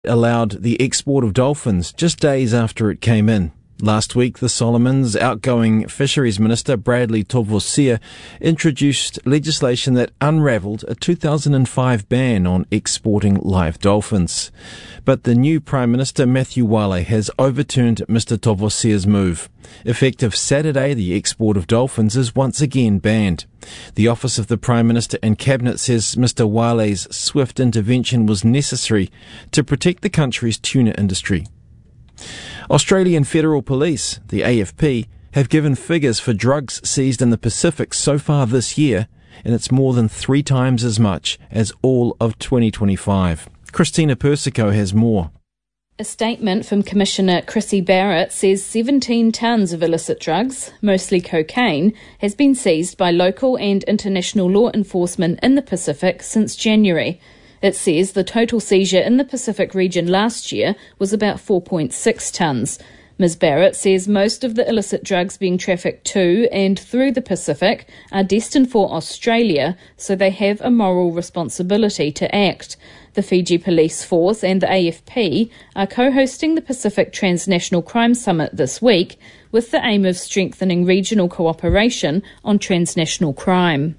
allowed the export of dolphins just days after it came in. Last week, the Solomons' outgoing Fisheries Minister, Bradley Tovosia, introduced legislation that unravelled a 2005 ban on exporting live dolphins. But the new Prime Minister, Matthew Wale, has overturned Mr Tovosia's move. Effective Saturday, the export of dolphins is once again banned. The Office of the Prime Minister and Cabinet says Mr Wale's swift intervention was necessary to protect the country's tuna industry. Australian Federal Police, the AFP, have given figures for drugs seized in the Pacific so far this year, and it's more than 3 times as much as all of 2025. Christina Persico has more. A statement from Commissioner Chrissy Barrett says 17 tonnes of illicit drugs, mostly cocaine, has been seized by local and international law enforcement in the Pacific since January. It says the total seizure in the Pacific region last year was about 4.6 tonnes. Ms Barrett says most of the illicit drugs being trafficked to and through the Pacific are destined for Australia, so they have a moral responsibility to act. The Fiji Police Force and the AFP are co-hosting the Pacific Transnational Crime Summit this week with the aim of strengthening regional cooperation on transnational crime.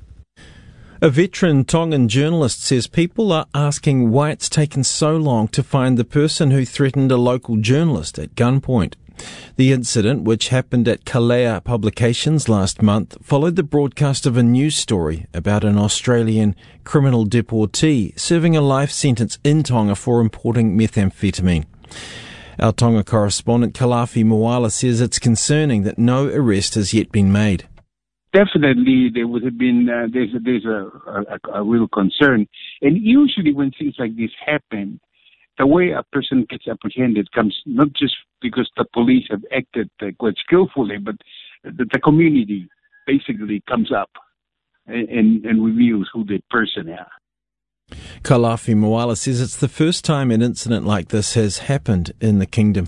A veteran Tongan journalist says people are asking why it's taken so long to find the person who threatened a local journalist at gunpoint. The incident, which happened at Kalea Publications last month, followed the broadcast of a news story about an Australian criminal deportee serving a life sentence in Tonga for importing methamphetamine. Our Tonga correspondent Kalafi Moala says it's concerning that no arrest has yet been made. Definitely, there would have been. There's a real concern, and usually when things like this happen, the way a person gets apprehended comes not just because the police have acted quite skillfully, but the community basically comes up and reveals who the person is. Kalafi Moala says it's the first time an incident like this has happened in the kingdom.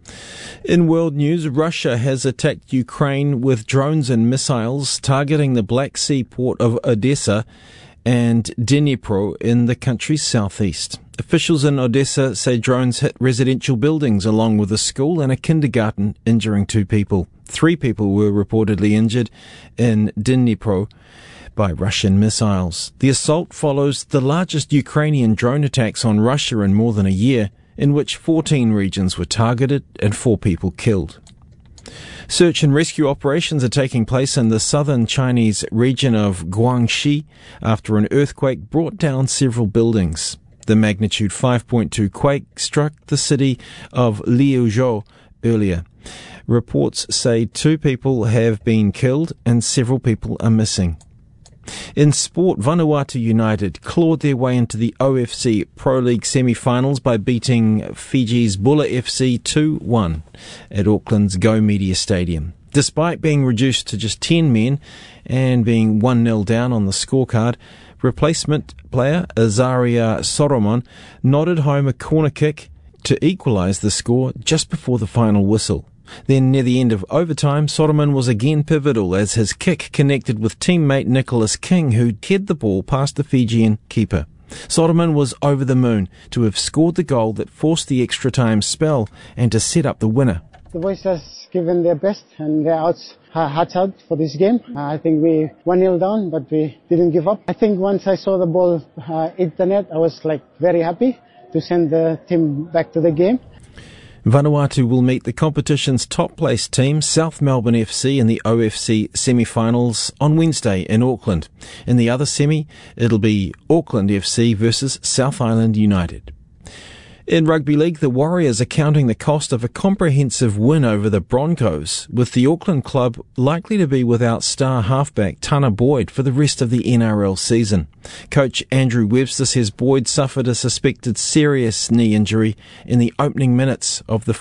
In world news, Russia has attacked Ukraine with drones and missiles targeting the Black Sea port of Odessa and Dnipro in the country's southeast. Officials in Odessa say drones hit residential buildings along with a school and a kindergarten, injuring 2 people. 3 people were reportedly injured in Dnipro by Russian missiles. The assault follows the largest Ukrainian drone attacks on Russia in more than a year, in which 14 regions were targeted and 4 people killed. Search and rescue operations are taking place in the southern Chinese region of Guangxi after an earthquake brought down several buildings. The magnitude 5.2 quake struck the city of Liuzhou earlier. Reports say 2 people have been killed and several people are missing. In sport, Vanuatu United clawed their way into the OFC Pro League semi-finals by beating Fiji's Bula FC 2-1 at Auckland's Go Media Stadium. Despite being reduced to just 10 men and being 1-0 down on the scorecard, replacement player Azaria Solomon nodded home a corner kick to equalise the score just before the final whistle. Then, near the end of overtime, Solomon was again pivotal as his kick connected with teammate Nicholas King, who headed the ball past the Fijian keeper. Solomon was over the moon to have scored the goal that forced the extra time spell and to set up the winner. The boys has given their best and their hearts out for this game. I think we 1-0 down, but we didn't give up. I think once I saw the ball hit the net, I was very happy to send the team back to the game. Vanuatu will meet the competition's top-placed team, South Melbourne FC, in the OFC semi-finals on Wednesday in Auckland. In the other semi, it'll be Auckland FC versus South Island United. In rugby league, the Warriors are counting the cost of a comprehensive win over the Broncos, with the Auckland club likely to be without star halfback Tana Boyd for the rest of the NRL season. Coach Andrew Webster says Boyd suffered a suspected serious knee injury in the opening minutes of the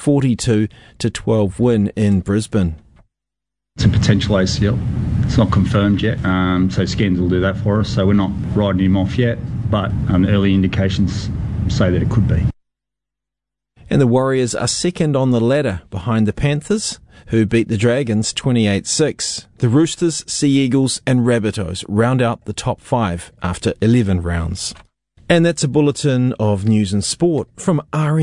42-12 win in Brisbane. It's a potential ACL. It's not confirmed yet, so scans will do that for us. So we're not riding him off yet, but early indications say that it could be. And the Warriors are second on the ladder behind the Panthers, who beat the Dragons 28-6. The Roosters, Sea Eagles and Rabbitohs round out the top 5 after 11 rounds. And that's a bulletin of news and sport from RN.